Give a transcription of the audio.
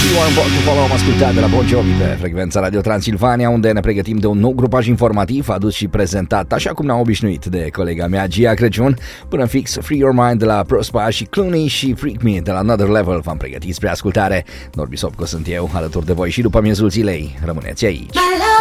Follow am ascultat de la Bon Jovi pe frecvența Radio Transilvania, unde ne pregătim de un nou grupaj informativ adus și prezentat, așa cum ne-am obișnuit, de colega mea Gia Crăciun. Până fix, Free Your Mind de la Prospa și Clooney și Freak Me de la Another Level v-am pregătit spre ascultare. Norbi Sopco sunt eu, alături de voi și după miezul zilei. Rămâneți aici!